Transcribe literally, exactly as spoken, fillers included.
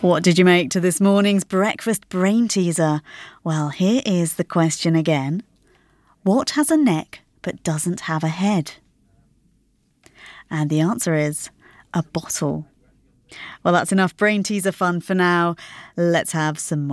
What did you make to this morning's breakfast brain teaser? Well, here is the question again. What has a neck but doesn't have a head? And the answer is a bottle. Well, that's enough brain teaser fun for now. Let's have some more.